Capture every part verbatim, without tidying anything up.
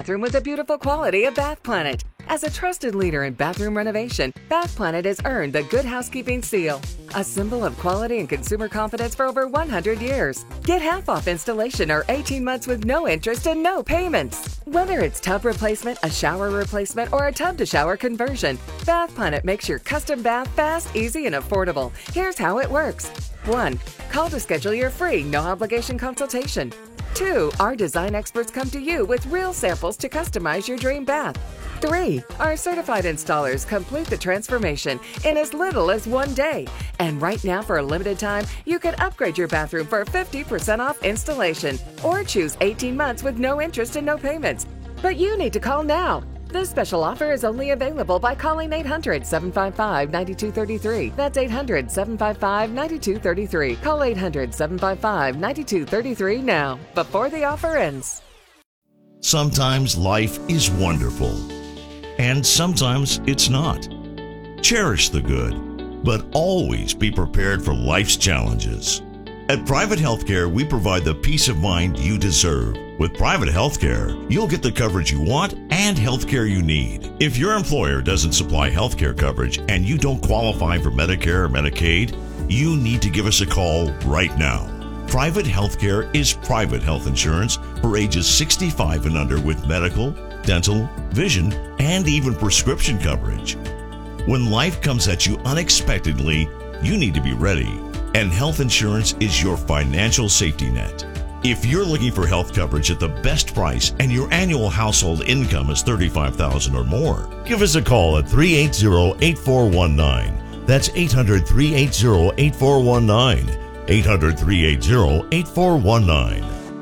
bathroom with the beautiful quality of Bath Planet. As a trusted leader in bathroom renovation, Bath Planet has earned the Good Housekeeping seal, a symbol of quality and consumer confidence for over one hundred years. Get half off installation or eighteen months with no interest and no payments. Whether it's tub replacement, a shower replacement, or a tub-to-shower conversion, Bath Planet makes your custom bath fast, easy, and affordable. Here's how it works. one. Call to schedule your free, no-obligation consultation. two. Our design experts come to you with real samples to customize your dream bath. three. Our certified installers complete the transformation in as little as one day. And right now, for a limited time, you can upgrade your bathroom for fifty percent off installation or choose eighteen months with no interest and no payments. But you need to call now. This special offer is only available by calling eight hundred, seven five five, nine two three three. That's eight hundred, seven five five, nine two three three. Call eight hundred, seven five five, nine two three three now, before the offer ends. Sometimes life is wonderful, and sometimes it's not. Cherish the good, but always be prepared for life's challenges. At Private Healthcare, we provide the peace of mind you deserve. With Private Healthcare, you'll get the coverage you want and healthcare you need. If your employer doesn't supply healthcare coverage and you don't qualify for Medicare or Medicaid, you need to give us a call right now. Private Healthcare is private health insurance for ages sixty-five and under with medical, dental, vision, and even prescription coverage. When life comes at you unexpectedly, you need to be ready, and health insurance is your financial safety net. If you're looking for health coverage at the best price and your annual household income is thirty-five thousand dollars or more, give us a call at three eight zero, eight four one nine. That's eight hundred, three eight zero, eight four one nine. eight hundred, three eight zero, eight four one nine.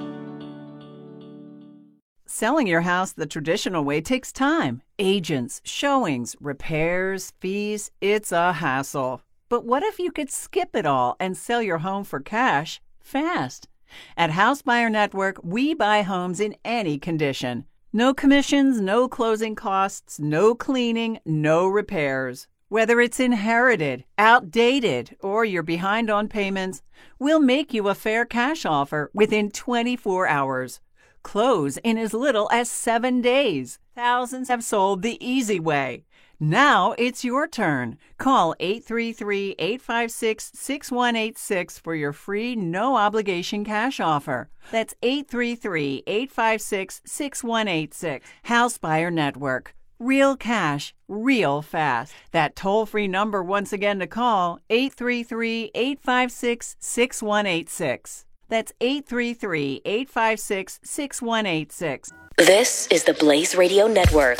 Selling your house the traditional way takes time. Agents, showings, repairs, fees. It's a hassle. But what if you could skip it all and sell your home for cash fast? At House Buyer Network, we buy homes in any condition. No commissions, no closing costs, no cleaning, no repairs. Whether it's inherited, outdated, or you're behind on payments, we'll make you a fair cash offer within twenty-four hours. Close in as little as seven days. Thousands have sold the easy way. Now it's your turn. Call eight three three, eight five six, six one eight six for your free no-obligation cash offer. That's eight three three, eight five six, six one eight six. House Buyer Network. Real cash, real fast. That toll-free number once again to call, eight three three, eight five six, six one eight six. That's eight three three, eight five six, six one eight six. This is the Blaze Radio Network.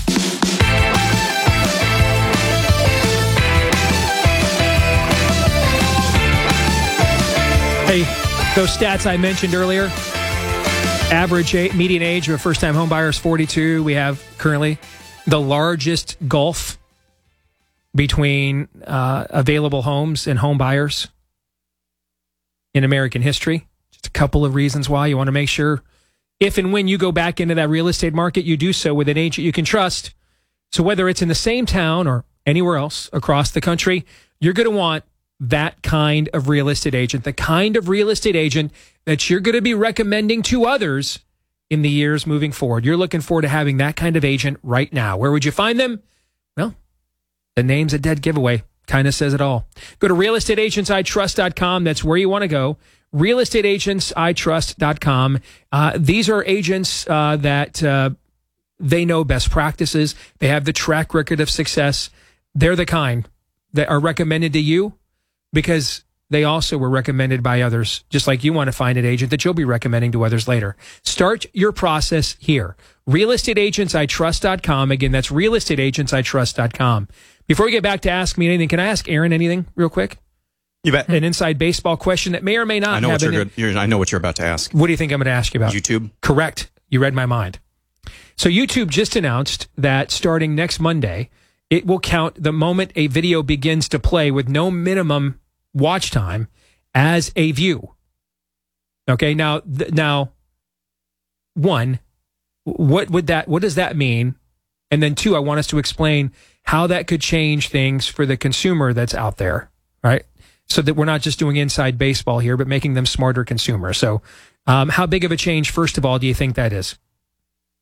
Hey, those stats I mentioned earlier, average age, median age of a first-time home buyer is forty-two. We have currently the largest gulf between uh, available homes and home buyers in American history. Just a couple of reasons why. You want to make sure if and when you go back into that real estate market, you do so with an agent you can trust. So whether it's in the same town or anywhere else across the country, you're going to want that kind of real estate agent, the kind of real estate agent that you're going to be recommending to others in the years moving forward. You're looking forward to having that kind of agent right now. Where would you find them? Well, the name's a dead giveaway. Kind of says it all. Go to real estate agents I trust dot com. That's where you want to go. real estate agents I trust dot com. Uh, these are agents uh, that uh, they know best practices. They have the track record of success. They're the kind that are recommended to you because they also were recommended by others, just like you want to find an agent that you'll be recommending to others later. Start your process here. real estate agents I trust dot com. Again, that's real estate agents I trust dot com. Before we get back to Ask Me Anything, can I ask Aaron anything real quick? You bet. An inside baseball question that may or may not I know have what you're any- good. You're, I know what you're about to ask. What do you think I'm going to ask you about? YouTube. Correct. You read my mind. So YouTube just announced that starting next Monday, it will count the moment a video begins to play with no minimum watch time as a view. Okay, now, th- now, one, what would that, what does that mean? And then two, I want us to explain how that could change things for the consumer that's out there, right? So that we're not just doing inside baseball here, but making them smarter consumers. So um, how big of a change, first of all, do you think that is?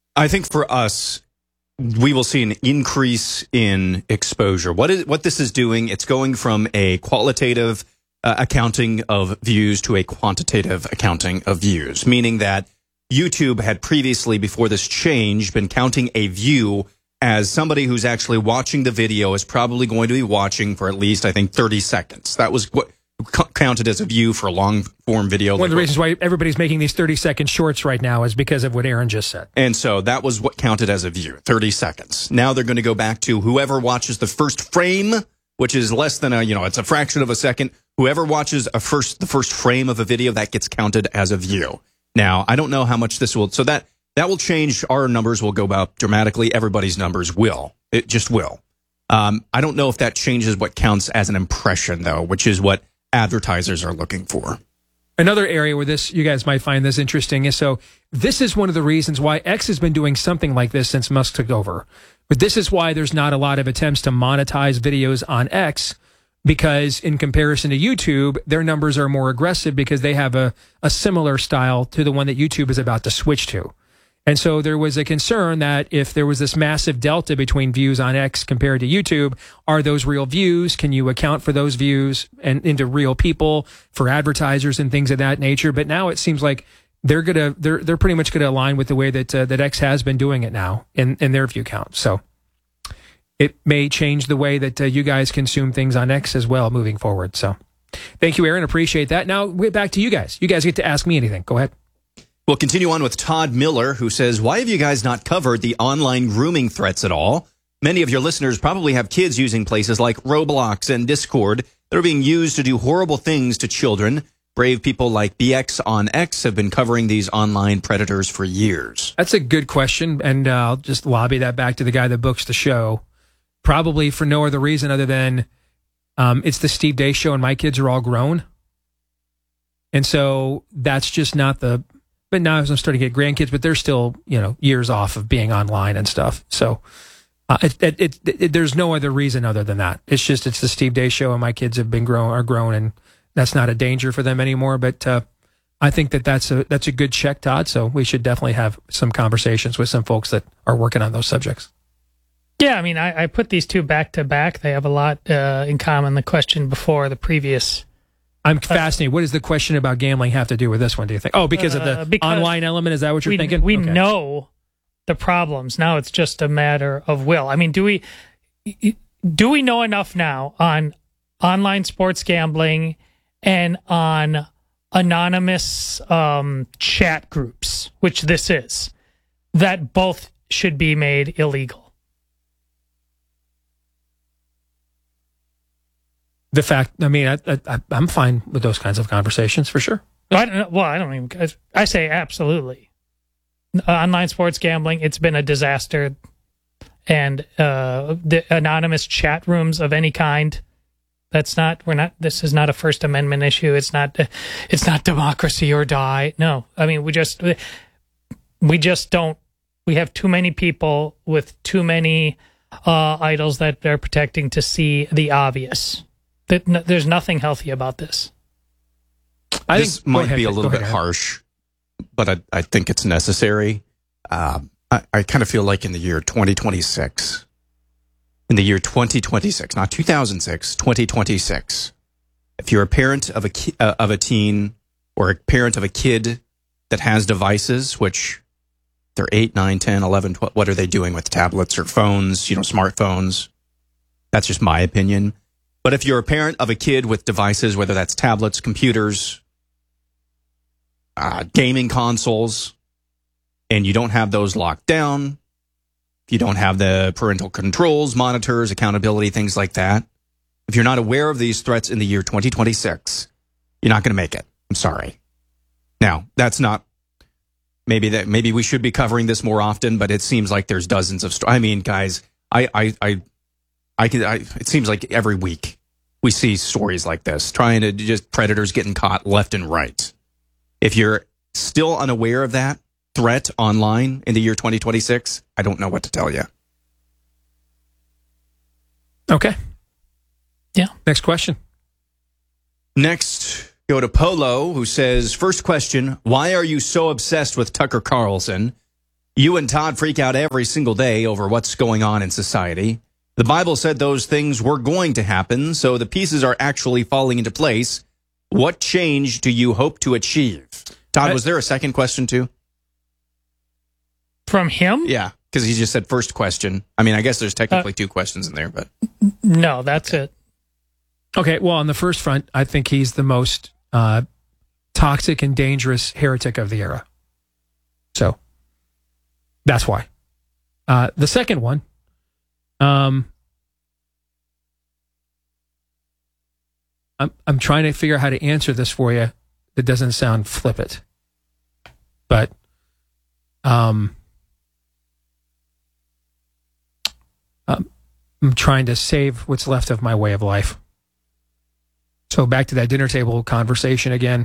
I think for us, we will see an increase in exposure. What is what this is doing? It's going from a qualitative uh, accounting of views to a quantitative accounting of views, meaning that YouTube had previously, before this change, been counting a view as somebody who's actually watching the video is probably going to be watching for at least, I think, thirty seconds. That was what counted as a view for a long-form video. One of the reasons why everybody's making these thirty-second shorts right now is because of what Aaron just said. And so that was what counted as a view, thirty seconds. Now they're going to go back to whoever watches the first frame, which is less than a, you know, it's a fraction of a second. Whoever watches a first, the first frame of a video, that gets counted as a view. Now, I don't know how much this will, so that, that will change. Our numbers will go up dramatically. Everybody's numbers will. It just will. Um, I don't know if that changes what counts as an impression, though, which is what advertisers are looking for. Another area where this, you guys might find this interesting is, so this is one of the reasons why X has been doing something like this since Musk took over. But this is why there's not a lot of attempts to monetize videos on X, because in comparison to YouTube, their numbers are more aggressive because they have a, a similar style to the one that YouTube is about to switch to. And so there was a concern that if there was this massive delta between views on X compared to YouTube, are those real views? Can you account for those views and into real people for advertisers and things of that nature? But now it seems like they're gonna they're they're pretty much gonna align with the way that uh, that X has been doing it now in in their view count. So it may change the way that uh, you guys consume things on X as well moving forward. So thank you, Aaron. Appreciate that. Now we're back to you guys. You guys get to ask me anything. Go ahead. We'll continue on with Todd Miller, who says, why have you guys not covered the online grooming threats at all? Many of your listeners probably have kids using places like Roblox and Discord that are being used to do horrible things to children. Brave people like B X on X have been covering these online predators for years. That's a good question, and uh, I'll just lobby that back to the guy that books the show, probably for no other reason other than um, it's the Steve Day show and my kids are all grown. And so that's just not the... But now as I'm starting to get grandkids, but they're still, you know, years off of being online and stuff. So uh, it, it, it, it, there's no other reason other than that. It's just it's the Steve Day show, and my kids have been grown, are grown, and that's not a danger for them anymore. But uh, I think that that's a that's a good check, Todd. So we should definitely have some conversations with some folks that are working on those subjects. Yeah, I mean, I, I put these two back to back. They have a lot uh, in common. The question before, the previous. I'm fascinated. What does the question about gambling have to do with this one, do you think? Oh, because of the uh, because online element? Is that what you're we, thinking? We okay. know the problems. Now it's just a matter of will. I mean, do we do we know enough now on online sports gambling and on anonymous um, chat groups, which this is, that both should be made illegal? The fact, I mean, I, I, I'm fine with those kinds of conversations for sure. I don't know, well, I don't even, I say absolutely. Online sports gambling, it's been a disaster. And uh, the anonymous chat rooms of any kind, that's not, we're not, this is not a First Amendment issue. It's not, it's not democracy or die. No, I mean, we just, we just don't, we have too many people with too many uh, idols that they're protecting to see the obvious. There's nothing healthy about this. I this think, might ahead, be a little bit ahead. harsh, but I, I think it's necessary. Uh, I, I kind of feel like in the year twenty twenty-six, in the year twenty twenty-six, not two thousand six, twenty twenty-six, if you're a parent of a ki- uh, of a teen or a parent of a kid that has devices, which they're eight, nine, ten, eleven, twelve, what are they doing with tablets or phones, you know, smartphones? That's just my opinion. But if you're a parent of a kid with devices, whether that's tablets, computers, uh, gaming consoles, and you don't have those locked down, if you don't have the parental controls, monitors, accountability, things like that, if you're not aware of these threats in the year twenty twenty-six, you're not going to make it. I'm sorry. Now, that's not, maybe that maybe we should be covering this more often, but it seems like there's dozens of, st- I mean, guys, I, I, I, I can. I, it seems like every week we see stories like this, trying to just predators getting caught left and right. If you're still unaware of that threat online in the year twenty twenty-six, I don't know what to tell you. Okay. Yeah. Next question. Next, go to Polo, who says, first question, why are you so obsessed with Tucker Carlson? You and Todd freak out every single day over what's going on in society. The Bible said those things were going to happen, so the pieces are actually falling into place. What change do you hope to achieve? Todd, was there a second question too? From him? Yeah, because he just said first question. I mean, I guess there's technically uh, two questions in there, but... No, that's it. Okay, well, on the first front, I think he's the most uh, toxic and dangerous heretic of the era. So, that's why. Uh, the second one, um, I'm I'm trying to figure out how to answer this for you that doesn't sound flippant. But, um, um, I'm trying to save what's left of my way of life. So back to that dinner table conversation again.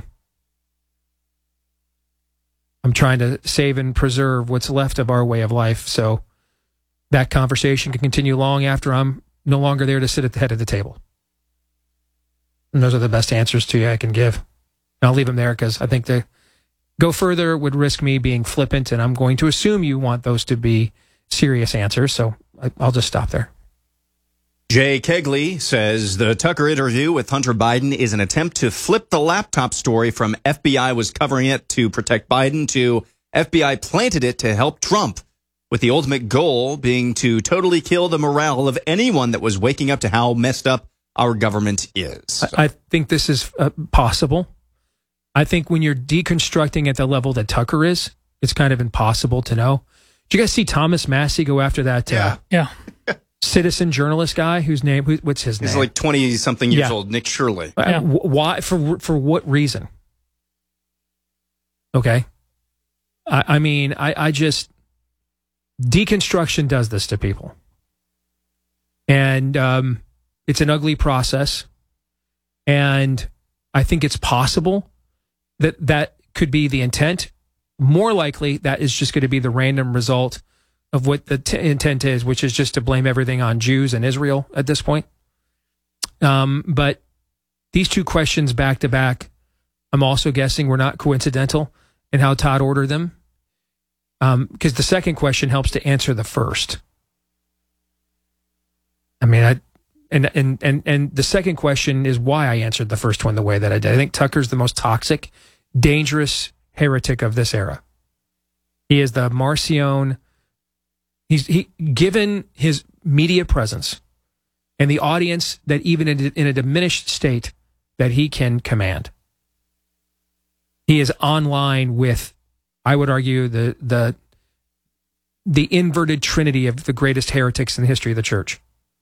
I'm trying to save and preserve what's left of our way of life so that conversation can continue long after I'm no longer there to sit at the head of the table. And those are the best answers to you I can give. And I'll leave them there because I think to go further would risk me being flippant, and I'm going to assume you want those to be serious answers, so I'll just stop there. Jay Kegley says the Tucker interview with Hunter Biden is an attempt to flip the laptop story from F B I was covering it to protect Biden to F B I planted it to help Trump, with the ultimate goal being to totally kill the morale of anyone that was waking up to how messed up our government is. So. I think this is uh, possible. I think when you're deconstructing at the level that Tucker is, it's kind of impossible to know. Did you guys see Thomas Massey go after that? Yeah. Uh, yeah. Citizen journalist guy whose name, who, what's his name? He's like twenty something years yeah. old, Nick Shirley. Yeah. Why, for, for what reason? Okay. I, I mean, I, I just, deconstruction does this to people. And um, it's an ugly process. And I think it's possible that that could be the intent. More likely, that is just going to be the random result of what the t- intent is, which is just to blame everything on Jews and Israel at this point. Um, but these two questions back to back, I'm also guessing were not coincidental in how Todd ordered them. Um, because the second question helps to answer the first. I mean, I, and, and, and, and the second question is why I answered the first one the way that I did. I think Tucker's the most toxic, dangerous heretic of this era. He is the Marcion. He's he given his media presence and the audience that even in, in a diminished state that he can command. He is online with, I would argue, the the the inverted trinity of the greatest heretics in the history of the church.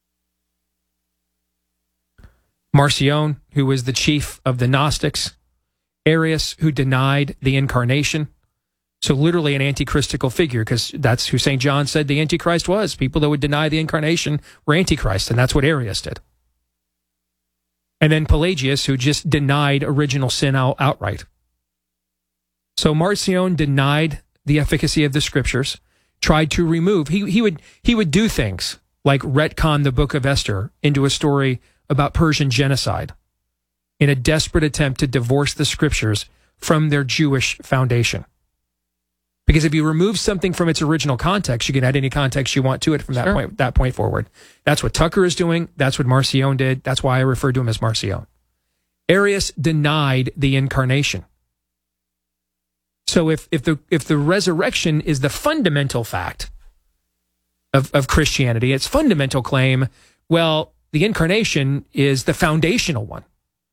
Marcion, who was the chief of the Gnostics, Arius, who denied the incarnation. So literally an antichristical figure, because that's who Saint John said the Antichrist was. People that would deny the incarnation were Antichrist, and that's what Arius did. And then Pelagius, who just denied original sin out- outright. So Marcion denied the efficacy of the scriptures, tried to remove. He, he would he would do things like retcon the book of Esther into a story about Persian genocide in a desperate attempt to divorce the scriptures from their Jewish foundation. Because if you remove something from its original context, you can add any context you want to it from that sure. point that point forward. That's what Tucker is doing. That's what Marcion did. That's why I refer to him as Marcion. Arius denied the incarnation. So if if the if the resurrection is the fundamental fact of, of Christianity, its fundamental claim, well, the incarnation is the foundational one.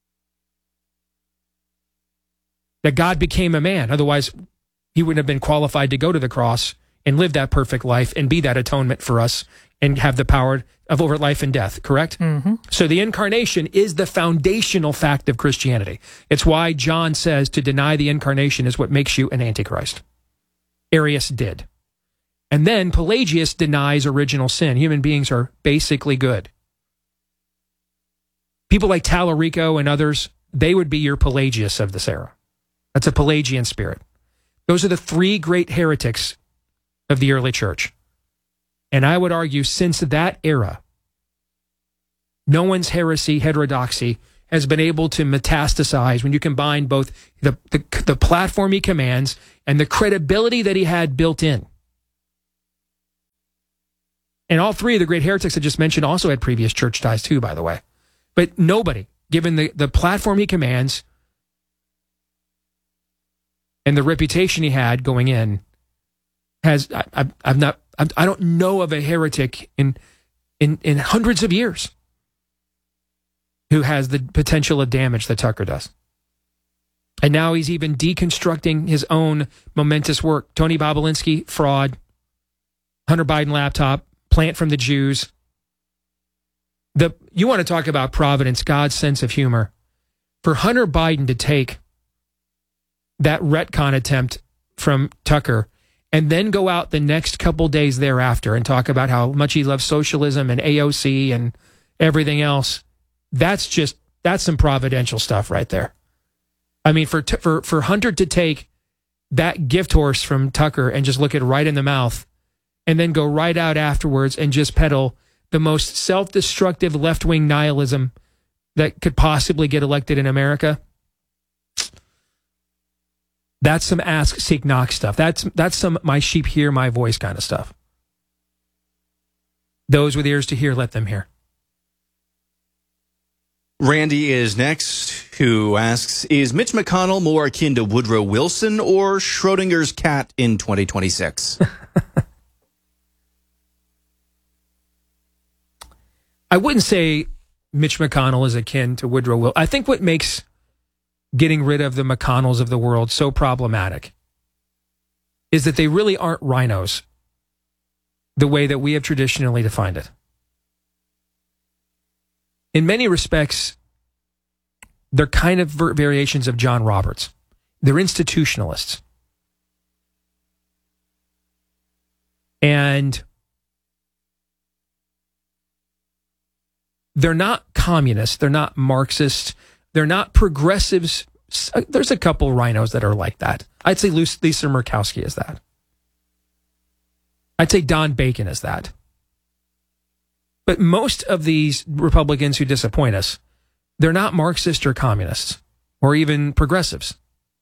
That God became a man. Otherwise, he wouldn't have been qualified to go to the cross and live that perfect life and be that atonement for us and have the power of over life and death, correct? Mm-hmm. So the incarnation is the foundational fact of Christianity. It's why John says to deny the incarnation is what makes you an antichrist. Arius did. And then Pelagius denies original sin. Human beings are basically good. People like Tallarico and others, they would be your Pelagius of this era. That's a Pelagian spirit. Those are the three great heretics of the early church. And I would argue since that era, no one's heresy, heterodoxy, has been able to metastasize when you combine both the, the, the platform he commands and the credibility that he had built in. And all three of the great heretics I just mentioned also had previous church ties too, by the way. But nobody, given the, the platform he commands and the reputation he had going in, has I, I, I've not I, I don't know of a heretic in in in hundreds of years who has the potential of damage that Tucker does. And now he's even deconstructing his own momentous work. Tony Bobulinski, fraud. Hunter Biden laptop, plant from the Jews. The you want to talk about providence, God's sense of humor. For Hunter Biden to take that retcon attempt from Tucker and then go out the next couple days thereafter and talk about how much he loves socialism and A O C and everything else, that's just, that's some providential stuff right there. I mean, for for for Hunter to take that gift horse from Tucker and just look it right in the mouth and then go right out afterwards and just peddle the most self-destructive left-wing nihilism that could possibly get elected in America, that's some ask, seek, knock stuff. That's that's some my sheep hear my voice kind of stuff. Those with ears to hear, let them hear. Randy is next, who asks, is Mitch McConnell more akin to Woodrow Wilson or Schrodinger's cat in twenty twenty-six? I wouldn't say Mitch McConnell is akin to Woodrow Wilson. I think what makes getting rid of the McConnells of the world so problematic is that they really aren't rhinos the way that we have traditionally defined it. In many respects, they're kind of variations of John Roberts. They're institutionalists. And they're not communists. They're not Marxists. They're not progressives. There's a couple rhinos that are like that. I'd say Lisa Murkowski is that. I'd say Don Bacon is that. But most of these Republicans who disappoint us, they're not Marxist or communists or even progressives.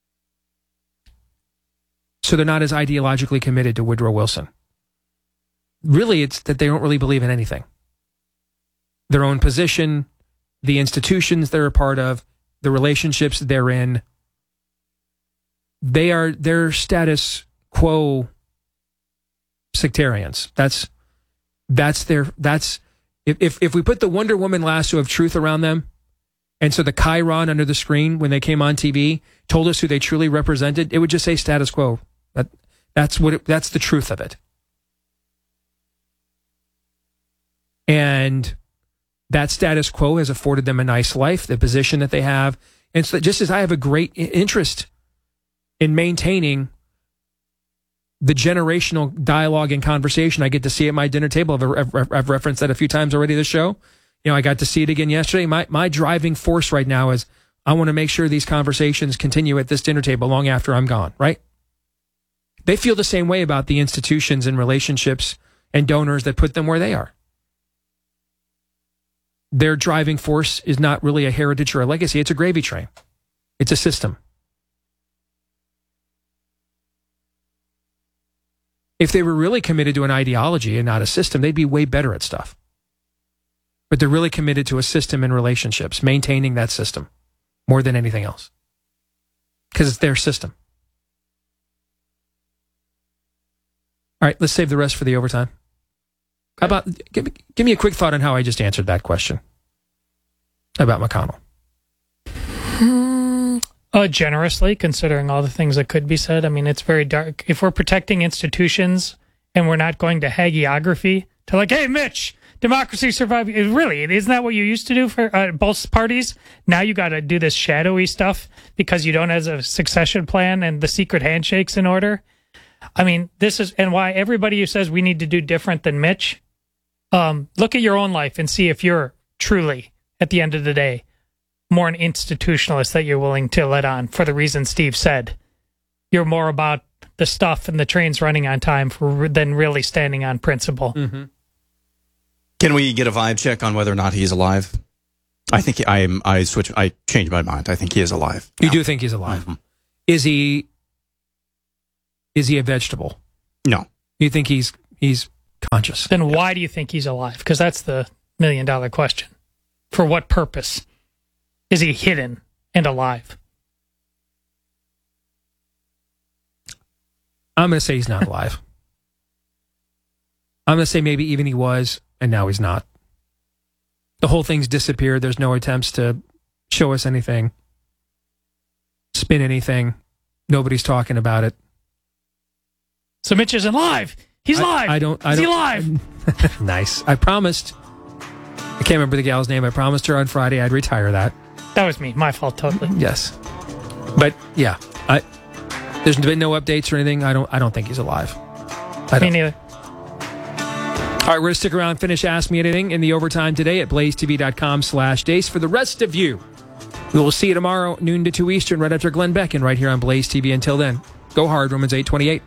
So they're not as ideologically committed to Woodrow Wilson. Really, it's that they don't really believe in anything. Their own position, the institutions they're a part of, the relationships they're in. They are their status quo sectarians. That's that's their that's if if if we put the Wonder Woman lasso of truth around them, and so the Chiron under the screen when they came on T V told us who they truly represented, it would just say status quo. That that's what it, that's the truth of it. And that status quo has afforded them a nice life, the position that they have. And so just as I have a great interest in maintaining the generational dialogue and conversation I get to see at my dinner table, I've, I've, I've referenced that a few times already this show. You know, I got to see it again yesterday. My, my driving force right now is I want to make sure these conversations continue at this dinner table long after I'm gone, right? They feel the same way about the institutions and relationships and donors that put them where they are. Their driving force is not really a heritage or a legacy. It's a gravy train. It's a system. If they were really committed to an ideology and not a system, they'd be way better at stuff. But they're really committed to a system and relationships, maintaining that system more than anything else. Because it's their system. All right, let's save the rest for the overtime. How about, give me, give me a quick thought on how I just answered that question about McConnell. Uh, generously, considering all the things that could be said. I mean, it's very dark. If we're protecting institutions and we're not going to hagiography to like, hey, Mitch, democracy survived. Really, isn't that what you used to do for uh, both parties? Now you got to do this shadowy stuff because you don't have a succession plan and the secret handshakes in order. I mean, this is, and why everybody who says we need to do different than Mitch, um, look at your own life and see if you're truly, at the end of the day, more an institutionalist that you're willing to let on for the reason Steve said. You're more about the stuff and the trains running on time for, than really standing on principle. Mm-hmm. Can we get a vibe check on whether or not he's alive? I think I am. I switch. I changed my mind. I think he is alive. You now. do think he's alive? Mm-hmm. Is he? Is he a vegetable? No. You think he's he's conscious. Then why do you think he's alive? Because that's the million dollar question. For what purpose is he hidden and alive? I'm going to say he's not alive. I'm going to say maybe even he was, and now he's not. The whole thing's disappeared. There's no attempts to show us anything, spin anything. Nobody's talking about it. So Mitch isn't live. He's I, live. I don't. I Is don't, he live? Nice. I promised. I can't remember the gal's name. I promised her on Friday I'd retire that. That was me. My fault, totally. Yes. But yeah, I. There's been no updates or anything. I don't. I don't think he's alive. I don't. Me neither. All right, we're going to stick around, finish Ask Me Anything in the overtime today at blaze t v dot com slash dace. For the rest of you, we will see you tomorrow, noon to two Eastern, right after Glenn Beck, and right here on Blaze T V. Until then, go hard, Romans eight twenty-eight.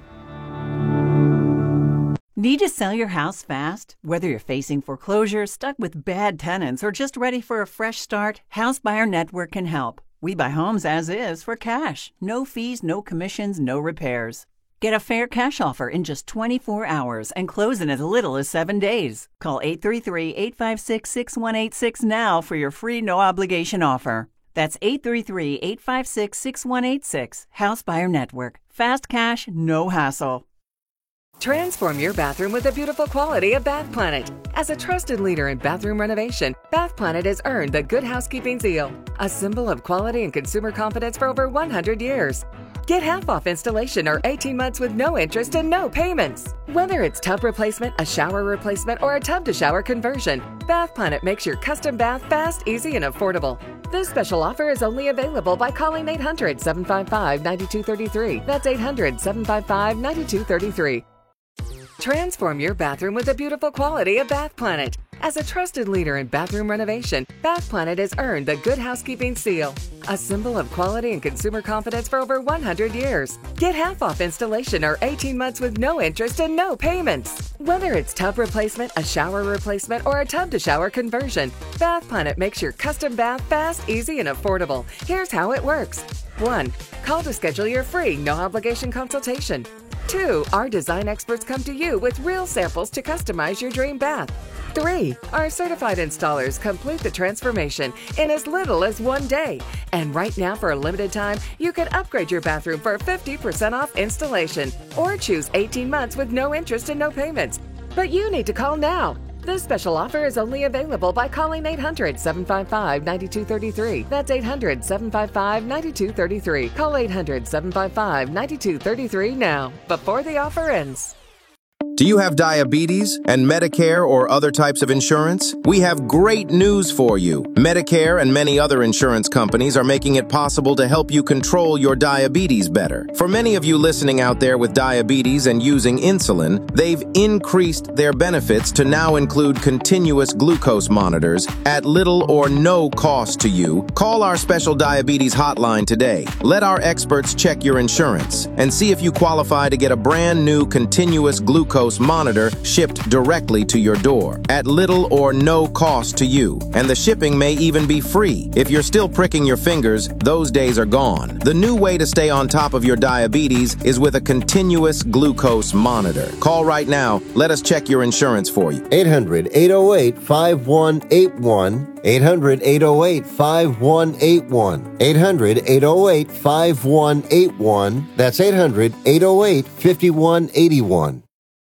Need to sell your house fast? Whether you're facing foreclosure, stuck with bad tenants, or just ready for a fresh start, House Buyer Network can help. We buy homes as is for cash. No fees, no commissions, no repairs. Get a fair cash offer in just twenty-four hours and close in as little as seven days. Call eight three three, eight five six, six one eight six now for your free no-obligation offer. That's eight three three, eight five six, six one eight six. House Buyer Network. Fast cash, no hassle. Transform your bathroom with the beautiful quality of Bath Planet. As a trusted leader in bathroom renovation, Bath Planet has earned the Good Housekeeping seal, a symbol of quality and consumer confidence for over one hundred years. Get half off installation or eighteen months with no interest and no payments. Whether it's tub replacement, a shower replacement, or a tub-to-shower conversion, Bath Planet makes your custom bath fast, easy, and affordable. This special offer is only available by calling eight hundred, seven five five, nine two three three. That's eight hundred, seven five five, nine two three three. Transform your bathroom with the beautiful quality of Bath Planet. As a trusted leader in bathroom renovation, Bath Planet has earned the Good Housekeeping seal, a symbol of quality and consumer confidence for over one hundred years. Get half off installation or eighteen months with no interest and no payments. Whether it's tub replacement, a shower replacement, or a tub-to-shower conversion, Bath Planet makes your custom bath fast, easy, and affordable. Here's how it works. one. Call to schedule your free, no-obligation consultation. two. Our design experts come to you with real samples to customize your dream bath. three. Our certified installers complete the transformation in as little as one day. And right now, for a limited time, you can upgrade your bathroom for fifty percent off installation or choose eighteen months with no interest and no payments. But you need to call now. This special offer is only available by calling eight hundred, seven five five, nine two three three. That's eight hundred, seven five five, nine two three three. Call eight hundred, seven five five, nine two three three now, before the offer ends. Do you have diabetes and Medicare or other types of insurance? We have great news for you. Medicare and many other insurance companies are making it possible to help you control your diabetes better. For many of you listening out there with diabetes and using insulin, they've increased their benefits to now include continuous glucose monitors at little or no cost to you. Call our special diabetes hotline today. Let our experts check your insurance and see if you qualify to get a brand new continuous glucose monitor shipped directly to your door at little or no cost to you. And the shipping may even be free. If you're still pricking your fingers, those days are gone. The new way to stay on top of your diabetes is with a continuous glucose monitor. Call right now. Let us check your insurance for you. eight hundred, eight oh eight, five one eight one. eight hundred, eight oh eight, five one eight one. eight hundred, eight oh eight, five one eight one. That's eight hundred, eight oh eight, five one eight one.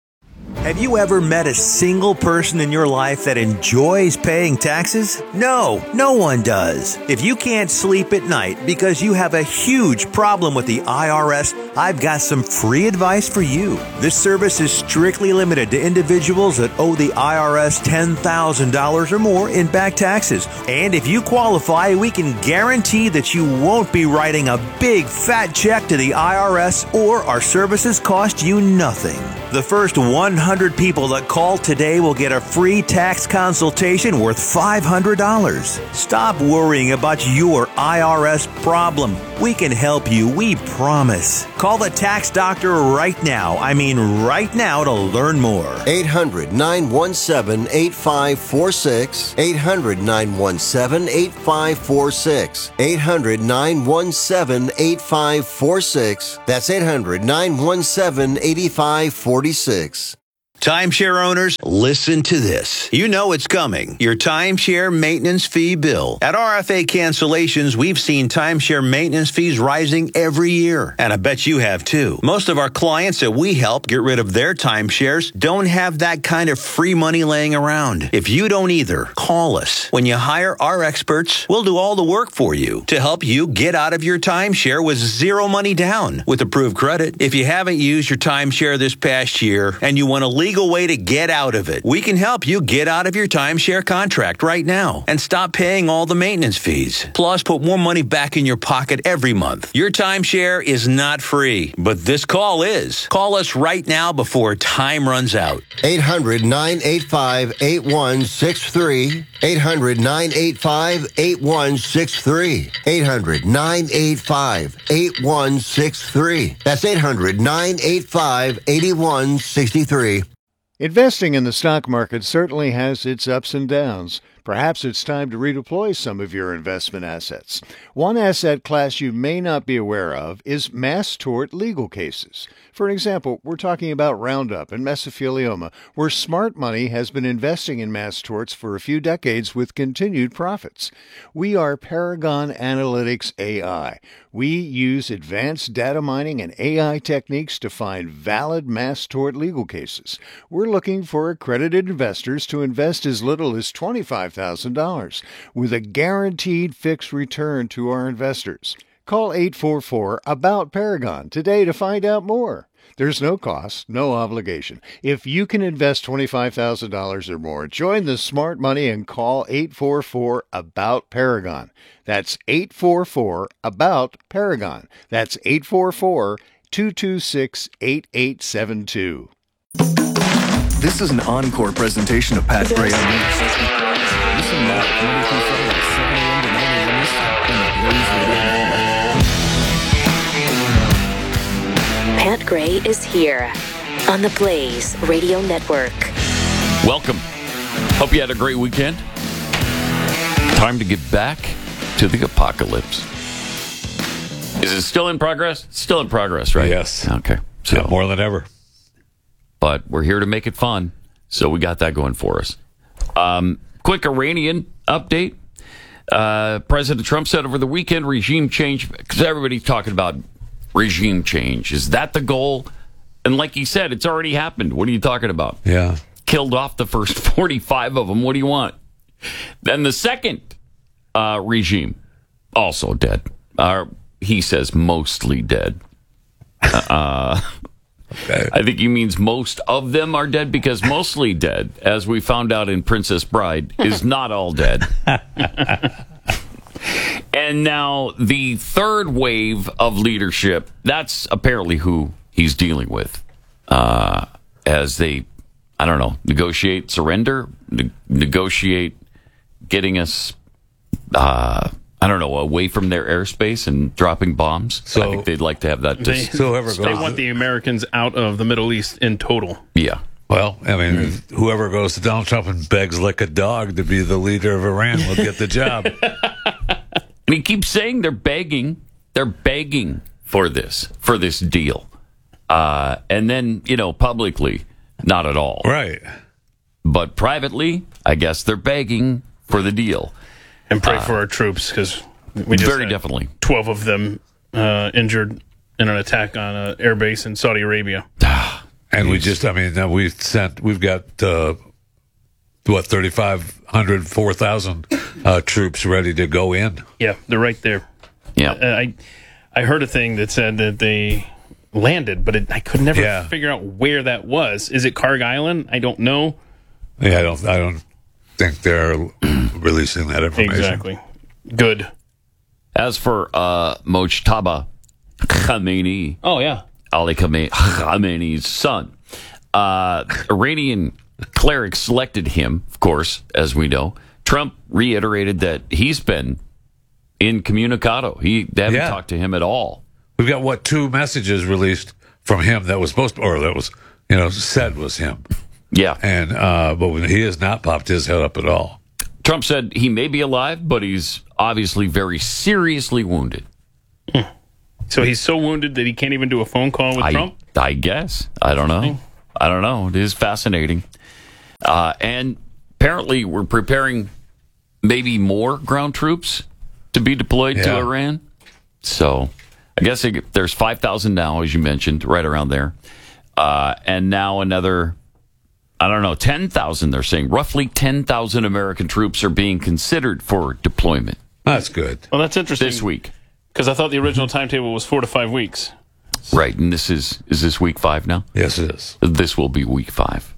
Have you ever met a single person in your life that enjoys paying taxes? No, no one does. If you can't sleep at night because you have a huge problem with the I R S, I've got some free advice for you. This service is strictly limited to individuals that owe the I R S ten thousand dollars or more in back taxes. And if you qualify, we can guarantee that you won't be writing a big fat check to the I R S, or our services cost you nothing. The first one hundred people that call today will get a free tax consultation worth five hundred dollars. Stop worrying about your I R S problem. We can help you, we promise. Call the tax doctor right now. I mean right now to learn more. eight hundred, nine one seven, eight five four six. eight hundred, nine one seven, eight five four six. eight hundred, nine one seven, eight five four six. That's eight hundred, nine one seven, eight five four six. Timeshare owners, listen to this. You know it's coming. Your timeshare maintenance fee bill. At R F A Cancellations, we've seen timeshare maintenance fees rising every year. And I bet you have too. Most of our clients that we help get rid of their timeshares don't have that kind of free money laying around. If you don't either, call us. When you hire our experts, we'll do all the work for you to help you get out of your timeshare with zero money down with approved credit. If you haven't used your timeshare this past year and you want to leave legal way to get out of it, we can help you get out of your timeshare contract right now and stop paying all the maintenance fees. Plus, put more money back in your pocket every month. Your timeshare is not free, but this call is. Call us right now before time runs out. eight hundred, nine eight five, eight one six three. eight hundred, nine eight five, eight one six three. eight hundred, nine eight five, eight one six three. That's eight hundred, nine eight five, eight one six three. Investing in the stock market certainly has its ups and downs. Perhaps it's time to redeploy some of your investment assets. One asset class you may not be aware of is mass tort legal cases. For example, we're talking about Roundup and mesothelioma, where smart money has been investing in mass torts for a few decades with continued profits. We are Paragon Analytics A I. We use advanced data mining and A I techniques to find valid mass tort legal cases. We're looking for accredited investors to invest as little as twenty-five thousand dollars with a guaranteed fixed return to our investors. Call eight four four, A B O U T, Paragon today to find out more. There's no cost, no obligation. If you can invest twenty-five thousand dollars or more, join the smart money and call eight four four, A B O U T, Paragon. That's eight four four, A B O U T, Paragon. That's eight four four, two two six, eight eight seven two. This is an encore presentation of Pat Gray Unleashed. Listen live Monday through Friday, seven a.m. to nine a.m. Eastern on the Blaze Radio Network. Pat Gray is here on the Blaze Radio Network. Welcome. Hope you had a great weekend. Time to get back to the apocalypse. Is it still in progress? It's still in progress, right? Yes. Okay. So yeah, more than ever. But we're here to make it fun, so we got that going for us. Um, quick Iranian update. Uh, President Trump said over the weekend, regime change, because everybody's talking about regime change. Is that the goal? And like he said, it's already happened. What are you talking about? Yeah. Killed off the first forty-five of them. What do you want? Then the second uh, regime, also dead. Uh, he says mostly dead. Uh Okay. I think he means most of them are dead, because mostly dead, as we found out in Princess Bride, is not all dead. And now the third wave of leadership, that's apparently who he's dealing with uh, as they, I don't know, negotiate surrender, ne- negotiate getting us, uh, I don't know, away from their airspace and dropping bombs. So I think they'd like to have that. They, Dis- so whoever goes, they want the Americans out of the Middle East in total. Yeah. Well, I mean, mm-hmm. whoever goes to Donald Trump and begs like a dog to be the leader of Iran will get the job. And he keeps saying they're begging, they're begging for this, for this deal. Uh, and then, you know, publicly, not at all. Right. But privately, I guess they're begging for the deal. And pray uh, for our troops, because we just very had definitely twelve of them uh, injured in an attack on an air base in Saudi Arabia. And we just, I mean, we sent, we've got, uh, what, thirty-five hundred, four thousand uh, troops ready to go in. Yeah, they're right there. Yeah. Uh, I I heard a thing that said that they landed, but it, I could never yeah. figure out where that was. Is it Karg Island? I don't know. Yeah, I don't, I don't think they're releasing that information. Exactly. Good. As for uh, Mojtaba Khamenei, oh yeah, Ali Khamenei's son, uh, Iranian clerics selected him, of course, as we know. Trump reiterated that he's been incommunicado. He they haven't yeah. talked to him at all. We've got what two messages released from him that was supposed to, or that was you know said was him. Yeah, and uh, but he has not popped his head up at all. Trump said he may be alive, but he's obviously very seriously wounded. So he's so wounded that he can't even do a phone call with I, Trump? I guess. I don't know. I don't know. It is fascinating. Uh, and apparently we're preparing maybe more ground troops to be deployed yeah. to Iran. So I guess it, there's five thousand now, as you mentioned, right around there. Uh, and now another, I don't know, ten thousand, they're saying. Roughly ten thousand American troops are being considered for deployment. That's good. Well, that's interesting. This week. Because I thought the original timetable was four to five weeks. Right, and this is, is this week five now? Yes, it is. This will be week five.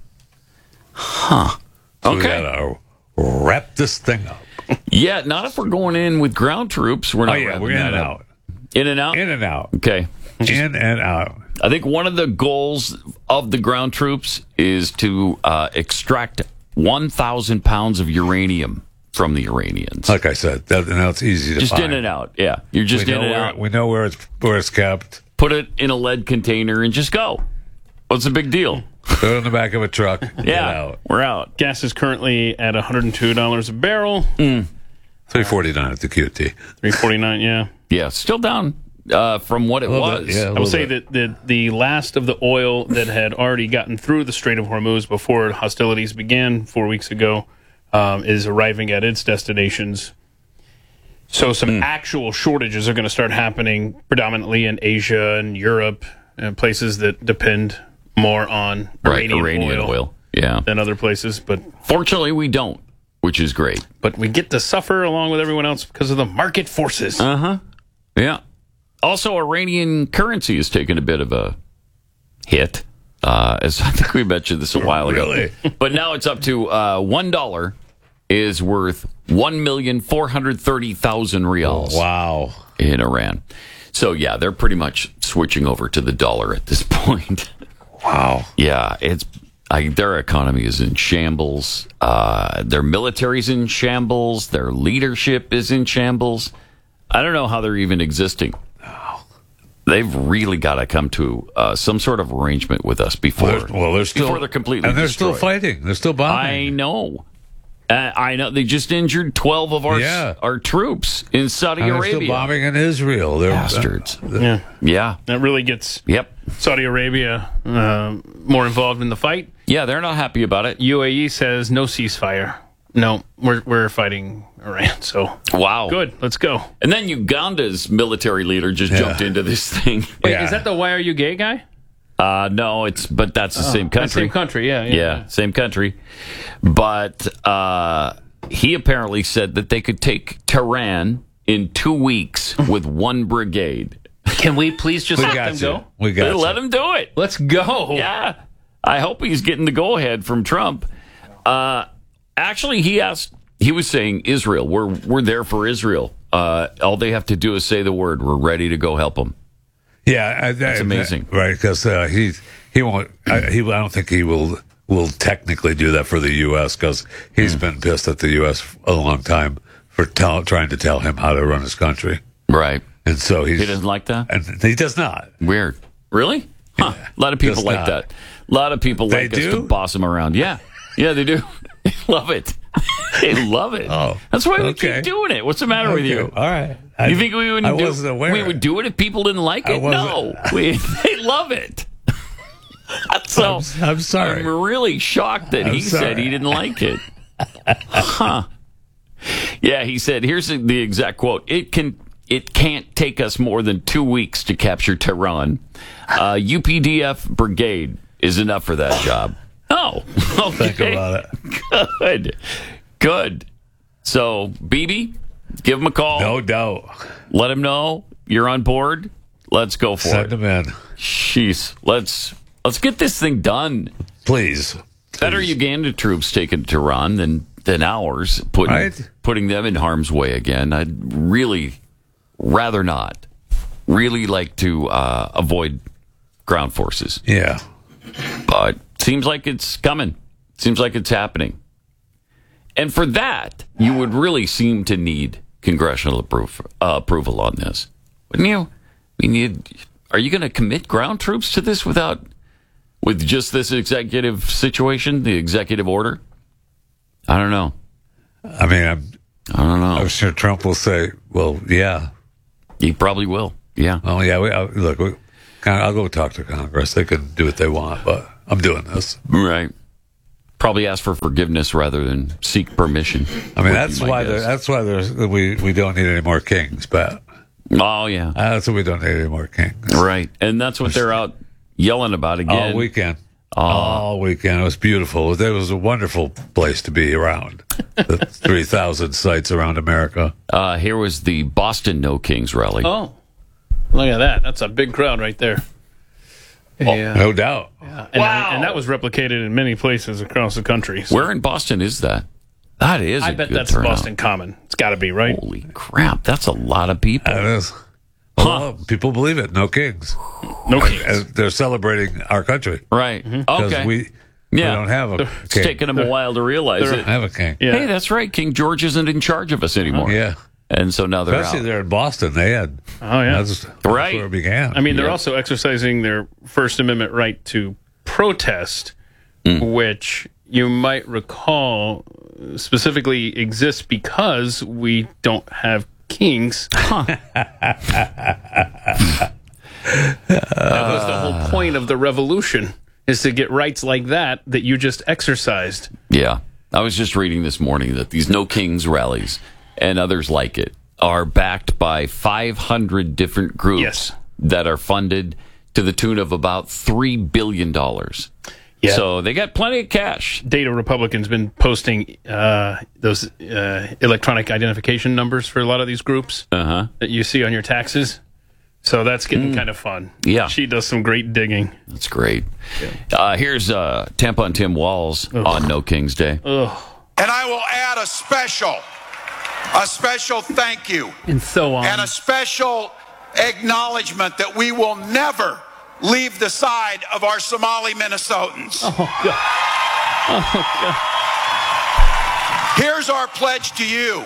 Huh. So okay. We gotta wrap this thing up. Yeah, not if we're going in with ground troops. We're not. Oh, yeah, we're in and out. In and out? In and out. Okay. Just, in and out. I think one of the goals of the ground troops is to uh, extract one thousand pounds of uranium from the Iranians. Like I said, that, now it's easy to just find. in and out. Yeah, you're just we in and where, out. We know where it's where it's kept. Put it in a lead container and just go. What's the big deal? Put it in the back of a truck. yeah, get out. We're out. Gas is currently at one hundred two dollars a barrel. Mm. three forty-nine at the Q T. three forty-nine, yeah. Yeah, still down uh, from what it was. Bit, yeah, I would say bit. that the, the last of the oil that had already gotten through the Strait of Hormuz before hostilities began four weeks ago um, is arriving at its destinations. So some mm. actual shortages are going to start happening predominantly in Asia and Europe and places that depend more on right, Iranian, Iranian oil, oil yeah. than other places. But fortunately, we don't, which is great. But we get to suffer along with everyone else because of the market forces. Uh-huh. Yeah. Also, Iranian currency has taken a bit of a hit. Uh, as I think we mentioned this a while really? ago. But now it's up to uh, one dollar is worth one million four hundred thirty thousand rials. Oh, wow. In Iran. So, yeah, they're pretty much switching over to the dollar at this point. Wow. Yeah, it's I, their economy is in shambles. Uh, their military's in shambles. Their leadership is in shambles. I don't know how they're even existing. They've really got to come to uh, some sort of arrangement with us before. Well, they're, well, they're still, before they're completely and they're destroyed. still fighting. They're still bombing. I know. Uh, I know. They just injured twelve of our yeah. our troops in Saudi and they're Arabia. Still bombing in Israel. They're bastards. Uh, yeah, yeah. That really gets. Yep. Saudi Arabia uh, more involved in the fight. Yeah, they're not happy about it. U A E says no ceasefire. No, we're we're fighting Iran. So wow, good. Let's go. And then Uganda's military leader just yeah. jumped into this thing. Wait, yeah. is that the Why Are You Gay guy? Uh, no, it's but that's the oh, same country. Same country, yeah, yeah, yeah, yeah. same country. But uh, he apparently said that they could take Tehran in two weeks with one brigade. Can we please just we let got them you. go? We got let you. them do it. Let's go. Yeah, I hope he's getting the go ahead from Trump. Uh, actually, he asked. He was saying Israel. We're we're there for Israel. Uh, all they have to do is say the word. We're ready to go help them. Yeah, I, that's I, amazing, right? Because uh, he he won't. I, he I don't think he will will technically do that for the U S because he's mm. been pissed at the U S a long time for tell, trying to tell him how to run his country. Right, and so he's, he doesn't like that. And he does not. Weird, really? Huh. Yeah, a lot of people does like not. that. A lot of people they like do? us to boss them around. Yeah, yeah, they do. They love it. They love it. Oh, that's why we okay. keep doing it. What's the matter okay. with you? All right. You I, think we wouldn't I do wasn't aware. We would do it if people didn't like it? No, we, they love it. So I'm, I'm sorry. I'm really shocked that I'm he sorry. said he didn't like it. Huh? Yeah, he said. Here's the, the exact quote. It can. It can't take us more than two weeks to capture Tehran. Uh, U P D F brigade is enough for that job. Oh, okay. Think about it. Good, good. So, B B, give him a call. No doubt. Let him know you're on board. Let's go for Send it. him in. Jeez, let's let's get this thing done. Please. Better Please. Uganda troops taking Tehran than than ours, putting Right? putting them in harm's way again. I'd really rather not. Really like to uh, avoid ground forces. Yeah. But seems like it's coming. Seems like it's happening. And for that, you would really seem to need congressional approve, uh, approval on this, wouldn't you? I mean, you, are you going to commit ground troops to this without, with just this executive situation, the executive order? I don't know. I mean, I'm, I don't know. I'm sure Trump will say, well, yeah. He probably will. Yeah. Oh, yeah. We, I, look, we, I'll go talk to Congress. They can do what they want, but I'm doing this. Right. Probably ask for forgiveness rather than seek permission. I mean, that's why there, that's why there's, we we don't need any more kings, Pat. Oh yeah, that's why we don't need any more kings. Right, and that's what they're out yelling about again all weekend. Uh, all weekend, it was beautiful. It was a wonderful place to be around. The three thousand sites around America. Uh, here was the Boston No Kings rally. Oh, look at that! That's a big crowd right there. Yeah. No doubt. Yeah. And, wow. and that was replicated in many places across the country. So. Where in Boston is that? That is I a bet good that's turnout. Boston Common. It's got to be, right? Holy crap, that's a lot of people. That is. Huh. Well, people believe it. No kings. No kings. And they're celebrating our country. Right. Mm-hmm. Okay. We, yeah. we don't have a king. It's taken them a while to realize they it. don't have a king. Yeah. Hey, that's right. King George isn't in charge of us anymore. Yeah. And so now they're Especially out. there in Boston. They had. Oh, yeah. That's, that's right. where it began. I mean, they're yeah. also exercising their First Amendment right to protest, mm. which you might recall specifically exists because we don't have kings. Huh. That was the whole point of the revolution, is to get rights like that that you just exercised. Yeah. I was just reading this morning that these No Kings rallies and others like it are backed by five hundred different groups yes. that are funded to the tune of about three billion dollars. Yeah. So they got plenty of cash. Data Republican's been posting uh, those uh, electronic identification numbers for a lot of these groups uh-huh. that you see on your taxes. So that's getting mm. kind of fun. Yeah. She does some great digging. That's great. Yeah. Uh, here's uh, Tampa and Tim Walz Ugh. on No King's Day. Ugh. And I will add a special, a special thank you. And so on. And a special acknowledgement that we will never leave the side of our Somali Minnesotans. Oh, God. Oh, God. Here's our pledge to you.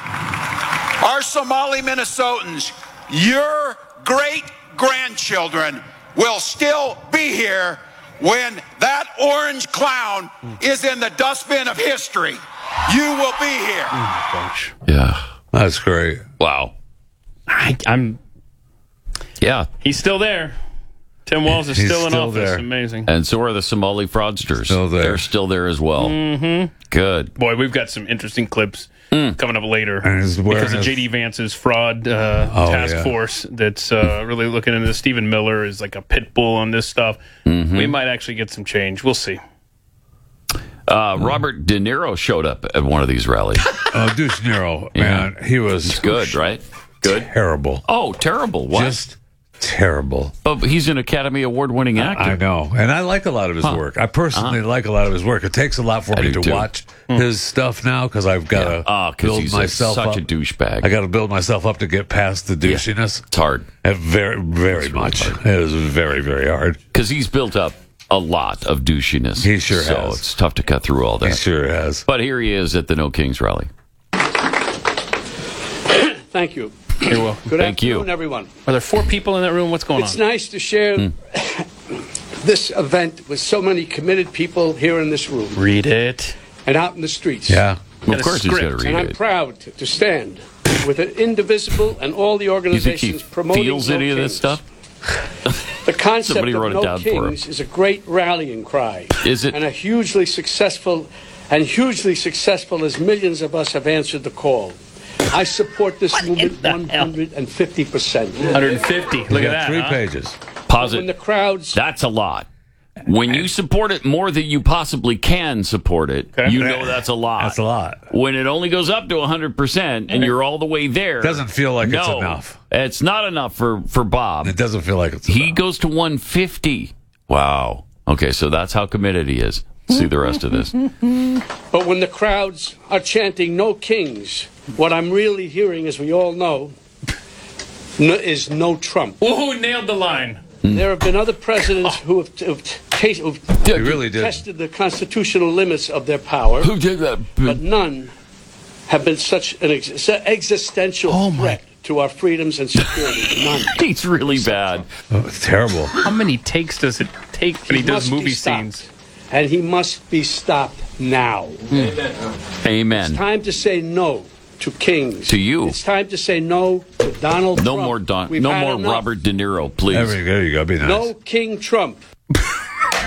Our Somali Minnesotans, your great-grandchildren will still be here when that orange clown is in the dustbin of history. You will be here. Oh, my gosh. Yeah. That's great. Wow. I, I'm... Yeah. He's still there. Tim Walz is He's still in still office. there. Amazing. And so are the Somali fraudsters. Still there. They're still there as well. Mm-hmm. Good. Boy, we've got some interesting clips mm. coming up later because of J D Vance's fraud uh, oh, task yeah. force that's uh, really looking into Stephen Miller is like a pit bull on this stuff. Mm-hmm. We might actually get some change. We'll see. Uh, Robert De Niro showed up at one of these rallies. Oh, Deuce Nero, man. Yeah. He was He's good, right? Good. Terrible. Oh, terrible. What? Just terrible. But he's an Academy Award-winning actor. I know. And I like a lot of his huh. work. I personally uh-huh. like a lot of his work. It takes a lot for I me to too. watch mm. his stuff now because I've got to yeah. oh, build he's myself a, such up. a douchebag. I got to build myself up to get past the douchiness. Yeah. It's hard. It very, very it's much. Really it is very, very hard. Because he's built up a lot of douchiness. He sure so has. So it's tough to cut through all that. He sure has. But here he is at the No Kings rally. Thank you. You're welcome. Good Thank afternoon, you. everyone. Are there four people in that room? What's going it's on? It's nice to share mm. this event with so many committed people here in this room. Read it. And out in the streets. Yeah. Of course he's got to read and I'm it. proud to stand with an Indivisible and all the organizations you think he promoting feels no any of kings. this stuff? The concept Somebody of wrote it no down for him. kings is a great rallying cry. Is it? And a hugely successful, and hugely successful as millions of us have answered the call. I support this what movement one hundred fifty percent. one hundred fifty. Look at that. Three huh? pages. Pause it. When the crowds. That's a lot. When you support it more than you possibly can support it, okay. you know that's a lot. That's a lot. When it only goes up to one hundred percent and you're all the way there. It doesn't feel like no, it's enough. It's not enough for, for Bob. It doesn't feel like it's He enough. goes to one hundred fifty. Wow. Okay, so that's how committed he is. Let's see the rest of this. But when the crowds are chanting no kings, what I'm really hearing, as we all know, no, is no Trump. Ooh, nailed the line. There have been other presidents who have, who've, t- who've He really did. tested the constitutional limits of their power. Who did that? But none have been such an ex- existential Oh, threat to our freedoms and security. None. He's really bad. Oh, it's terrible. How many takes does it take when he, He does must be movie stopped. scenes? And he must be stopped now. Amen. It's time to say no to kings. To you. It's time to say no to Donald No Trump. more Don. We've No had more enough. Robert De Niro, please. There we go. There you go. Be nice. No King Trump.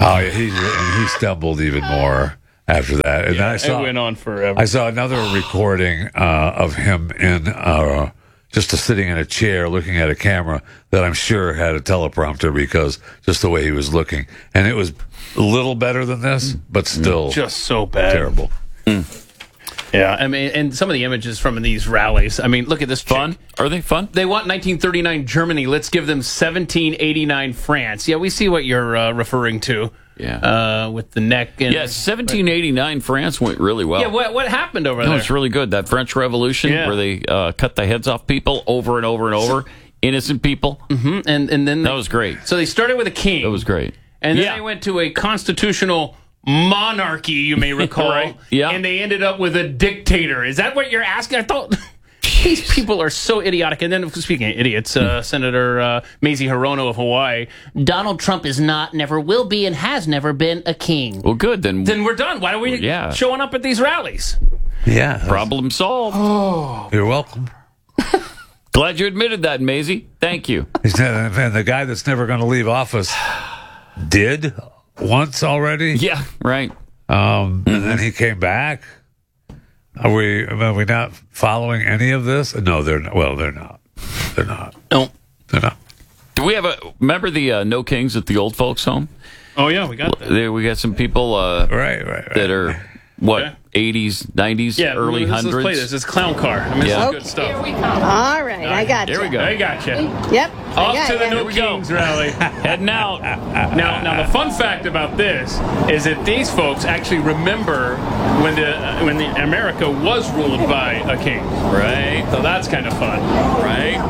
Oh, yeah, he and he stumbled even more after that. And Yeah, then I saw it went on forever. I saw another recording uh, of him in uh, just sitting in a chair looking at a camera that I'm sure had a teleprompter because just the way he was looking, and it was a little better than this, but still just so bad, terrible. Yeah, I mean, and some of the images from these rallies. I mean, look at this. Fun? Are they fun? They want nineteen thirty-nine Germany. Let's give them seventeen eighty-nine France. Yeah, we see what you're uh, referring to. Yeah, uh, with the neck. And, yeah, seventeen eighty-nine France went really well. Yeah, what what happened over no, there? it's really good. That French Revolution Yeah. where they uh, cut the heads off people over and over and over, innocent people. Mm-hmm. And and then that they, was great. So they started with a king. That was great. And then Yeah. they went to a constitutional monarchy, you may recall. Right. Yeah. And they ended up with a dictator. Is that what you're asking? I thought these people are so idiotic. And then, speaking of idiots, uh, Senator uh, Mazie Hirono of Hawaii, Donald Trump is not, never will be, and has never been a king. Well, good. Then Then we're done. Why are we Yeah. showing up at these rallies? Yeah. Problem solved. Oh. You're welcome. Glad you admitted that, Maisie. Thank you. He's not- and the guy that's never going to leave office did once already. Yeah, right. Um, and then he came back. Are we? Are we not following any of this? No, they're not. Well, they're not. They're not. No, they're not. Do we have a? Remember the uh, No Kings at the old folks' home? Oh yeah, we got that. There, we got some people. Uh, right, right, right. That are what Okay. eighties, nineties, Yeah, early let's, hundreds. let's play this. It's Clown Car. I mean, Yeah. this is good stuff. All right, I got you. There we go. I got you. Yep. I Off got to the ya. No Kings rally. Heading out. Now, now the fun fact about this is that these folks actually remember when the uh, when the America was ruled by a king. Right. So that's kind of fun. Right.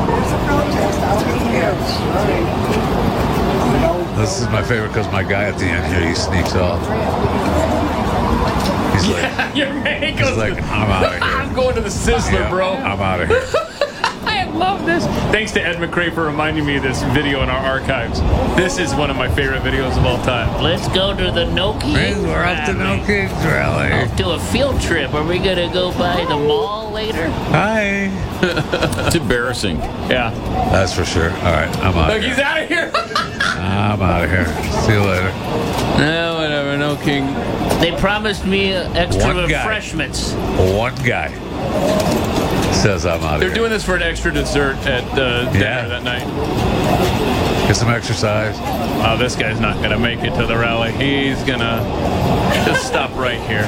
This is my favorite because my guy at the end here, he sneaks off. He's like, Your man he's goes. like, I'm out of here. I'm going to the Sizzler, Yeah, bro. I'm out of here. I love this. Thanks to Ed McRae for reminding me of this video in our archives. This is one of my favorite videos of all time. Let's go to the No Kings Hey, we're off to No Kings rally. Off to a field trip. Are we going to go by the mall later? Hi. It's embarrassing. Yeah. That's for sure. All right, I'm out. Look, of here. he's out of here. I'm out of here. See you later. No, whatever. No King. They promised me uh, extra One guy. refreshments. One guy says I'm out of They're here. doing this for an extra dessert at uh, dinner Yeah. that night. Get some exercise. Oh, this guy's not going to make it to the rally. He's going to just stop right here.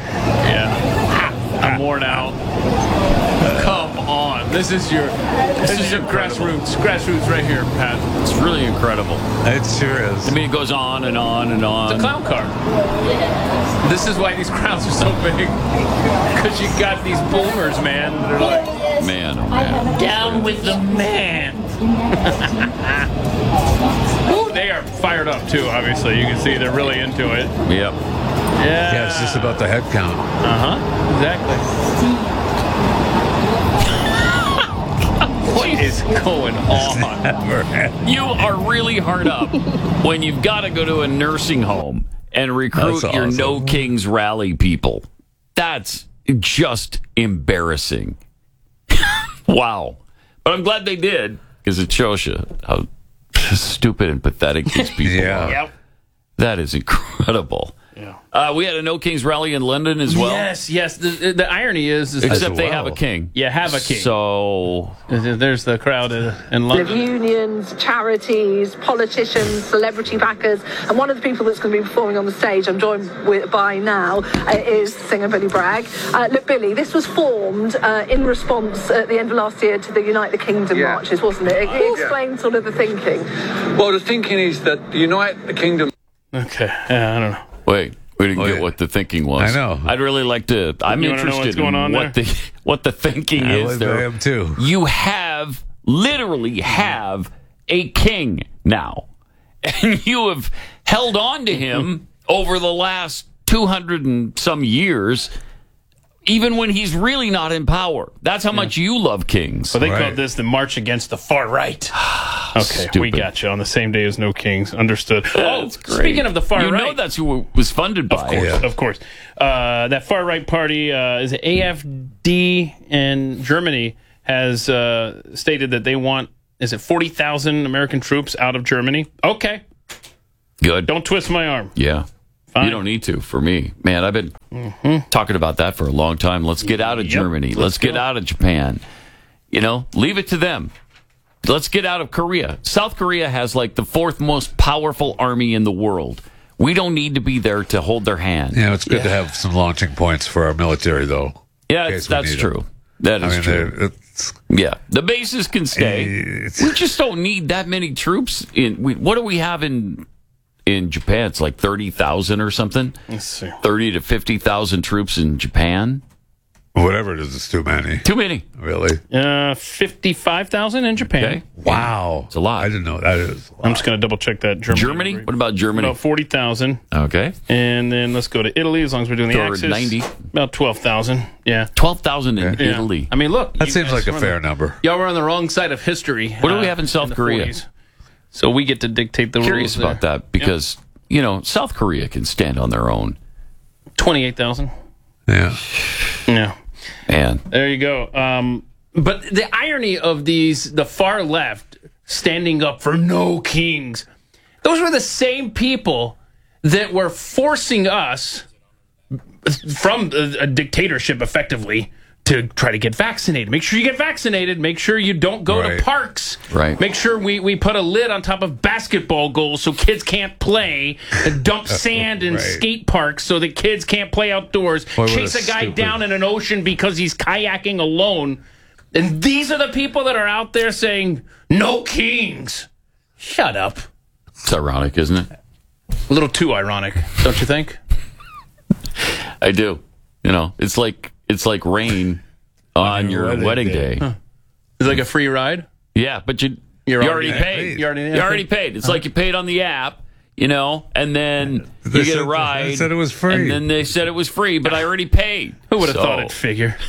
Yeah. I'm worn out. Come on. This is your this, is your grassroots. Grassroots right here, Pat. It's really incredible. It sure is. I mean, it goes on and on and on. It's a clown car. This is why these crowds are so big. Because you got these boomers, man. They're like, Man, oh man. Down with the man. Ooh, they are fired up, too, obviously. You can see they're really into it. Yep. Yeah. Yeah, it's just about the head count. Uh-huh. Exactly. What is going on? You are really hard up when you've got to go to a nursing home and recruit That's your awesome. No Kings rally people. That's just embarrassing. Wow. But I'm glad they did because it shows you how stupid and pathetic these people Yeah. are. Yep. That is incredible. Yeah. Uh, we had a No Kings rally in London as well. Yes, yes. The, the irony is, is Except As they well. have a king. you have a king. So There's the crowd in of London. unions, charities, politicians, celebrity backers, and one of the people that's going to be performing on the stage, I'm joined with, by now, uh, is singer Billy Bragg. Uh, look, Billy, this was formed uh, in response at the end of last year to the Unite the Kingdom Yeah. marches, wasn't it? It explained sort of the thinking. Well, the thinking is that Unite the Kingdom. Okay, yeah, I don't know. wait, we didn't Oh, get yeah. what the thinking was. I know. I'd really like to. I'm You wanna know interested what's going in on what the what the thinking I is. would- There, I am too. You have literally have a king now, and you have held on to him over the last two hundred and some years. Even when he's really not in power. That's how much you love kings. So they Right. called this the March Against the Far Right. Okay, Stupid. we got you on the same day as No Kings. Understood. Oh, That's great. speaking of the far you right, know that's who it was funded by. of course, Yeah. of course, uh, that far right party uh, is it A F D in Germany has uh, stated that they want is it forty thousand American troops out of Germany? Okay, Good. Don't twist my arm. Yeah. Fine. You don't need to for me. Man, I've been mm-hmm. talking about that for a long time. Let's get out of Yep. Germany. Let's Let's, get go. out of Japan. You know, leave it to them. Let's get out of Korea. South Korea has like the fourth most powerful army in the world. We don't need to be there to hold their hand. Yeah, it's good yeah. to have some launching points for our military, though. Yeah, it's, that's true. That is I mean, true. Yeah, the bases can stay. It's, we just don't need that many troops. In we, what do we have in in Japan? It's like thirty thousand or something. Let's see. Thirty to fifty thousand troops in Japan. Whatever it is, it's too many. Too many, really. Uh, fifty-five thousand in Japan. Okay. Wow, it's a lot. I didn't know that is. I'm just going to double check that. Germany. Germany. What about Germany? About forty thousand. Okay. And then let's go to Italy. As long as we're doing the Or Axis, ninety. About twelve thousand. Yeah, twelve thousand in Yeah. Italy. I mean, look, That you seems guys like a were on fair the- number. Y'all were on the wrong side of history. What do we uh, have in South the Korea? forties. So we get to dictate the Curious rules. about there. that because you know South Korea can stand on their own. Twenty-eight thousand. Yeah. Yeah. And There you go. Um, but the irony of these, the far left standing up for no kings, those were the same people that were forcing us from a, a dictatorship, effectively, to try to get vaccinated. Make sure you get vaccinated. Make sure you don't go Right. to parks. Right. Make sure we, we put a lid on top of basketball goals so kids can't play. And dump sand in Right. skate parks so that kids can't play outdoors. Boy, what Chase a a guy stupid- down in an ocean because he's kayaking alone. And these are the people that are out there saying, no kings. Shut up. it's ironic, isn't it? A little too ironic, don't you think? I do. You know, it's like it's like rain on your wedding wedding, day. day. It's like a free ride. Yeah, but you You're you already already paid. paid. You already- You already paid. It's like you paid on the app, you know, and then They you get said- a ride. they said it was free. And then they said it was free, but I already paid. Who would have So- thought it'd figure?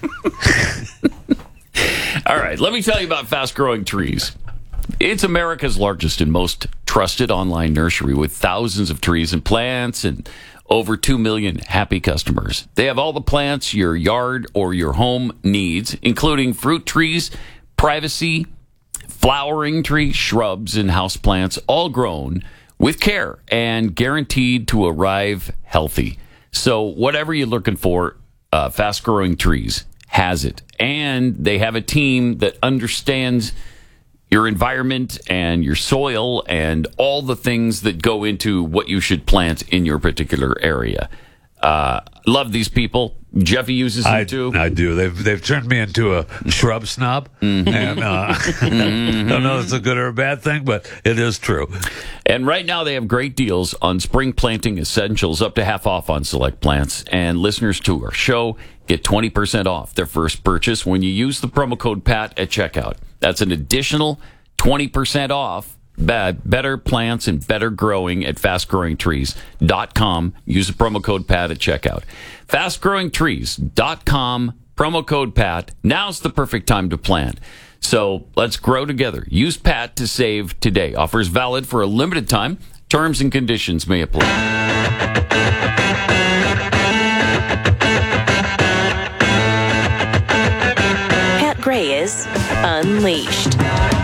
All right, let me tell you about Fast Growing Trees. It's America's largest and most trusted online nursery with thousands of trees and plants and over two million happy customers. They have all the plants your yard or your home needs, including fruit trees, privacy, flowering trees, shrubs, and houseplants, all grown with care and guaranteed to arrive healthy. So whatever you're looking for, uh, Fast Growing Trees has it. And they have a team that understands your environment and your soil and all the things that go into what you should plant in your particular area. Uh, love these people. Jeffy uses them I, too. I do. They've they've turned me into a shrub snob, Mm-hmm. and uh, don't know if it's a good or a bad thing, but it is true. And right now they have great deals on spring planting essentials, up to half off on select plants. And listeners to our show get twenty percent off their first purchase when you use the promo code PAT at checkout. That's an additional twenty percent off. Bad, better plants and better growing at fast growing trees dot com. Use the promo code PAT at checkout. fast growing trees dot com, promo code PAT. Now's the perfect time to plant. So let's grow together. Use PAT to save today. Offers valid for a limited time. Terms and conditions may apply. Pat Gray is Unleashed.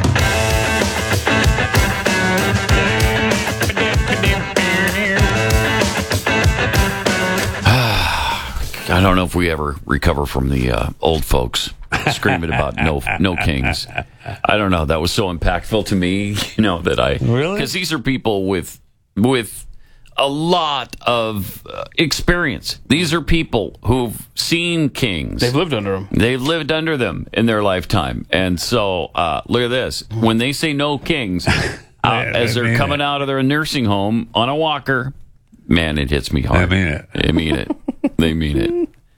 I don't know if we ever recover from the uh, old folks screaming about no no kings. I don't know. That was so impactful to me, you know, that I Really? because these are people with with a lot of uh, experience. These are people who've seen kings. They've lived under them. They've lived under them in their lifetime, and so uh, look at this. When they say no kings, uh, as I they're mean coming it. out of their nursing home on a walker, man, it hits me hard. I mean it. They mean it. They mean it.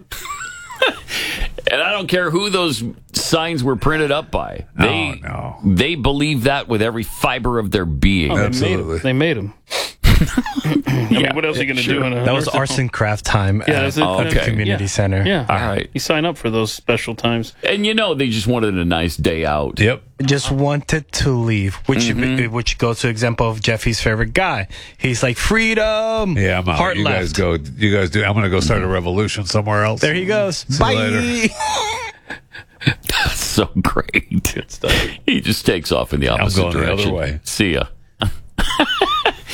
And I don't care who those signs were printed up by. They, Oh, no. they believe that with every fiber of their being. Oh, they Absolutely. made them. They made them. I mean, what else are you going to sure. do? In a That was nursing arts home? and craft time Yeah, at that's it. the Okay. community Yeah. center. Yeah. All right. You sign up for those special times. And you know, they just wanted a nice day out. Yep. Just wanted to leave, which Mm-hmm. which goes to example of Jeffy's favorite guy. He's like freedom. Yeah, I'm out. Heart you left. guys go. You guys do. I'm going to go start a revolution somewhere else. There he goes. See you Bye. later. That's so great. He just takes off in the opposite going the other direction. way. See ya.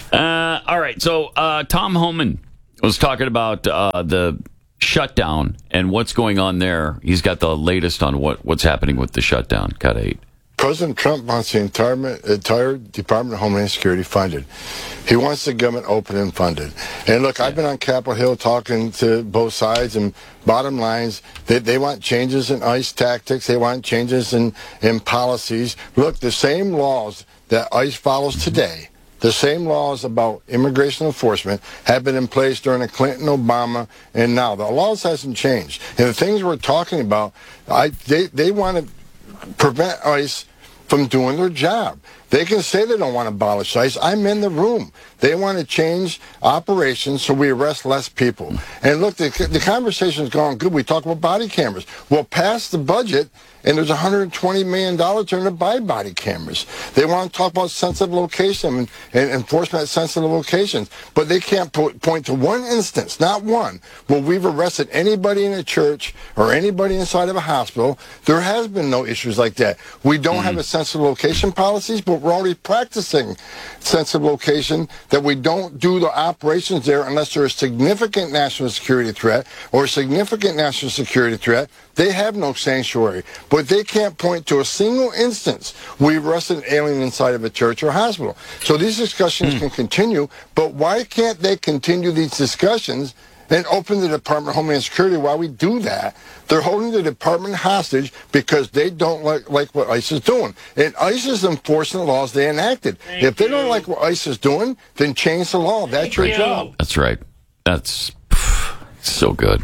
Uh, all right. So uh, Tom Homan was talking about uh, the shutdown and what's going on there. He's got the latest on what, what's happening with the shutdown. Cut eight. President Trump wants the entire, entire Department of Homeland Security funded. He wants the government open and funded. And look, I've been on Capitol Hill talking to both sides, and bottom lines, they, they want changes in ICE tactics. They want changes in, in policies. Look, the same laws that ICE follows today, the same laws about immigration enforcement have been in place during the Clinton, Obama, and now. The laws hasn't changed. And the things we're talking about, I, they, they want to prevent ICE from doing their job. They can say they don't want to abolish ICE. I'm in the room. They want to change operations so we arrest less people. And look, the, the conversation's gone good. We talk about body cameras. We'll pass the budget, and there's one hundred twenty million dollars turn to buy body cameras. They want to talk about sensitive location and, and enforcement at sensitive locations, but they can't po- point to one instance, not one, where we've arrested anybody in a church or anybody inside of a hospital. There has been no issues like that. We don't mm-hmm. have a sensitive location policies, but we're already practicing sensitive location, that we don't do the operations there unless there's a significant national security threat or a significant national security threat. They have no sanctuary, but they can't point to a single instance we arrested an alien inside of a church or hospital. So these discussions mm. can continue, but why can't they continue these discussions and open the Department of Homeland Security while we do that? They're holding the department hostage because they don't like, like what ICE is doing. And ICE is enforcing the laws they enacted. Thank if they you. don't like what ICE is doing, then change the law. That's Thank your you. job. That's right. That's pff, so good.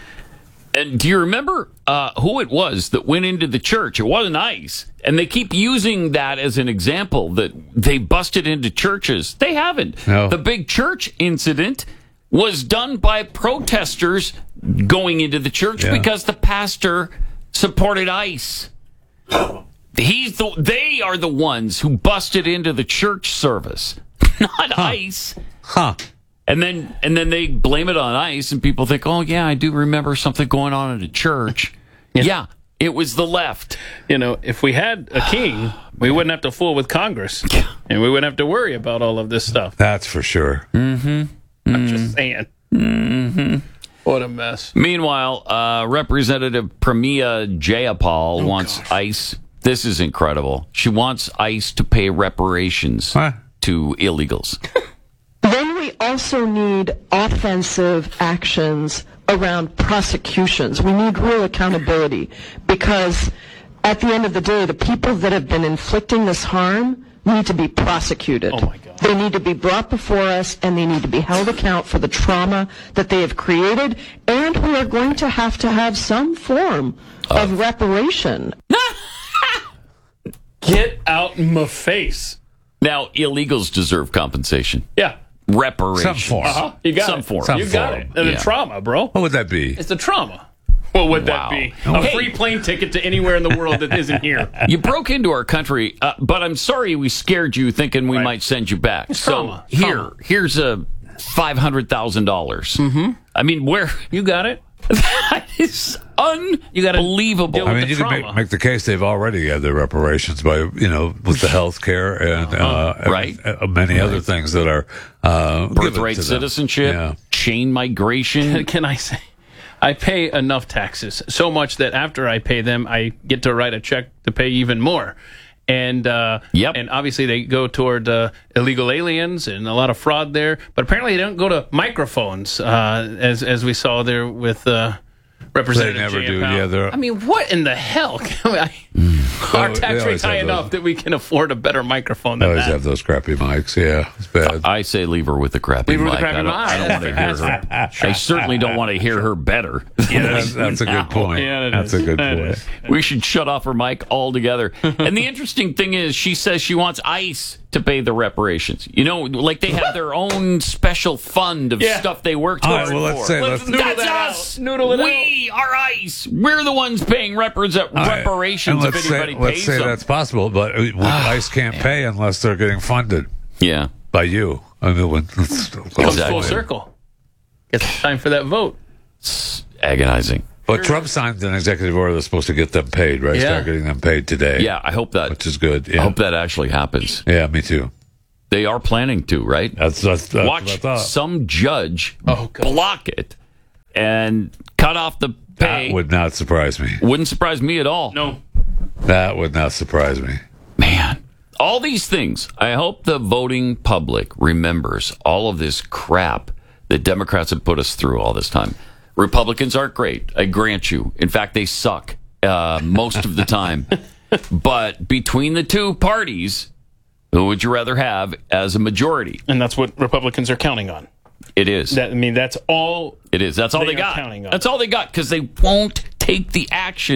And do you remember uh, who it was that went into the church? It wasn't ICE. And they keep using that as an example, that they busted into churches. They haven't. No. The big church incident was done by protesters going into the church yeah. because the pastor supported ICE. He's the, they are the ones who busted into the church service, not huh. ICE. Huh. And then and then they blame it on ICE, and people think, oh, yeah, I do remember something going on at a church. Yeah. yeah, it was the left. You know, if we had a king, we wouldn't have to fool with Congress, and we wouldn't have to worry about all of this stuff. That's for sure. Mm-hmm. I'm just saying. Mm-hmm. What a mess. Meanwhile, uh, Representative Pramila Jayapal oh, wants gosh. ICE. This is incredible. She wants ICE to pay reparations huh? to illegals. Then we also need offensive actions around prosecutions. We need real accountability, because at the end of the day, the people that have been inflicting this harm need to be prosecuted. Oh my God. They need to be brought before us, and they need to be held account for the trauma that they have created, and we are going to have to have some form uh. of reparation. Get out in my face. Now, illegals deserve compensation. Yeah. Reparation. Some form. Uh-huh. You got Some it. form. Some you form. got it. And yeah. the trauma, bro. What would that be? It's the trauma. What would wow. that be? A hey. free plane ticket to anywhere in the world that isn't here. You broke into our country, uh, but I'm sorry we scared you thinking we right. might send you back. It's so trauma. here, trauma. here's a five hundred thousand dollars. Mm-hmm. I mean, where you got it? That is unbelievable. I mean, you trauma. can make, make the case they've already had their reparations by, you know, with the health care and uh, right. uh, many right. other things that are uh, birthright citizenship, yeah. chain migration. Can I say, I pay enough taxes, so much that after I pay them, I get to write a check to pay even more. And uh, yep. and obviously they go toward uh, illegal aliens and a lot of fraud there. But apparently they don't go to microphones, uh, as as we saw there with uh, Representative They never J. do. Powell. Yeah, they're... I mean, what in the hell? I, our Oh, tax they rate's always high have enough those. that we can afford a better microphone They than always that. have those crappy mics. Yeah, it's bad. I say leave her with the crappy Leave her mic. with the crappy I don't, mic. I don't want to hear her. I certainly don't want to hear her better. Yeah, that's, that's a good point. Yeah, that's is. a good That point. is. We should shut off her mic altogether. And the interesting thing is, she says she wants ICE to pay the reparations. You know, like they have their own special fund of Yeah. stuff they work All toward. right, well, let's for. say- Let's let's- noodle That's that us. out. Noodle it we are ICE. We're the ones paying represent All right. reparations And if let's anybody say, pays let's say them. that's possible, but we- ICE can't pay unless they're getting funded Yeah. by you. I mean, when, Comes Exactly. full circle. It's time for that vote. It's agonizing. But Trump signed an executive order that's supposed to get them paid, right? Yeah. Start getting them paid today. Yeah, I hope that. Which is good. Yeah. I hope that actually happens. Yeah, me too. They are planning to, right? That's, that's, that's Watch what I thought. some judge block it and cut off the pay. That would not surprise me. Wouldn't surprise me at all. No. That would not surprise me. Man, all these things. I hope the voting public remembers all of this crap that Democrats have put us through all this time. Republicans aren't great, I grant you. In fact, they suck uh, most of the time. But between the two parties, who would you rather have as a majority? And that's what Republicans are counting on. It is. That, I mean, that's all. It is. That's all they they are got. counting on. That's all they got because they won't take the action